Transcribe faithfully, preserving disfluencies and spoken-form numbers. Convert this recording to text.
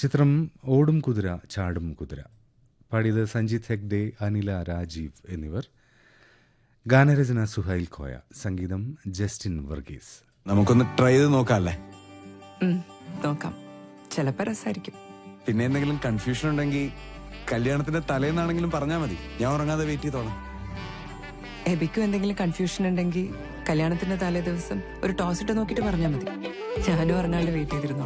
ചിത്രം ഓടും കുതിര ചാടും കുതിര. പാടിയത് സഞ്ജിത് ഹെഗ്ഡെ, അനില രാജീവ് എന്നിവർ. ഗാനരചന സുഹൈൽ കോയ, സംഗീതം ജസ്റ്റിൻ വർഗീസ്. നമുക്കൊന്ന് ട്രൈ ചെയ്ത് നോക്കാല്ലേ? നോക്കാം, ചിലപ്പോ രസമായിരിക്കും. പിന്നെ എന്തെങ്കിലും കൺഫ്യൂഷൻ ഉണ്ടെങ്കിൽ കല്യാണത്തിന്റെ തലേന്നാണെങ്കിലും പറഞ്ഞാൽ മതി, ഞാൻ ഉറങ്ങാതെ വെയിറ്റ് ചെയ്തോളാം. എബിക്കും എന്തെങ്കിലും കൺഫ്യൂഷൻ ഉണ്ടെങ്കിൽ കല്യാണത്തിന്റെ തലേ ദിവസം ഒരു ടോസ് ഇട്ട് നോക്കിയിട്ട് പറഞ്ഞാൽ മതി, ഞാനും ഉറങ്ങാണ്ട് വെയിറ്റ് ചെയ്തിരുന്നു.